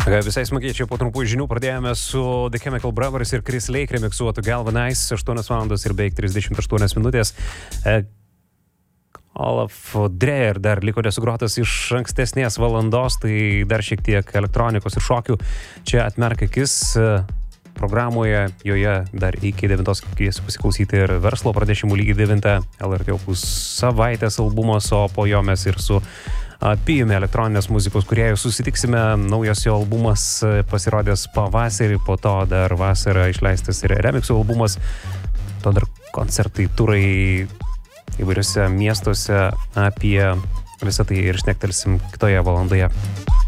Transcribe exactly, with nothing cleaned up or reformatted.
Visai smagiai čia po trumpų žinių pradėjome su The Chemical Brothers ir Chris Lake remiksuotų Galvanize, aštuonios valandos ir beveik trisdešimt aštuonios minutės. Olaf Dreyer dar liko nesugrotas iš ankstesnės valandos, tai dar šiek tiek elektronikos ir šokių. Čia atmerk akis programoje, joje dar iki devintos kviesiu pasiklausyti ir verslo pranešimų lygiai devintą L R T Opus savaitės albumas, o po jo mes ir su Pijumi elektroninės muzikos kūrėjų susitiksime. Naujas jo albumas pasirodęs pavasarį, po to dar vasarą išleistas ir remixų albumas, to dar koncertai, turai įvairiuose miestuose. Apie visą tai ir šnektelsim kitoje valandoje.